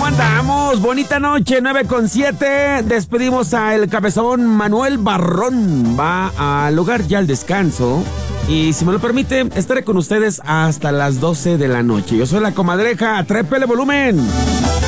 ¿Cómo andamos? Bonita noche, 9:07. Despedimos a el cabezón Manuel Barrón. Va al lugar ya al descanso. Y si me lo permite, estaré con ustedes hasta las 12 de la noche. Yo soy la comadreja. Trépele volumen.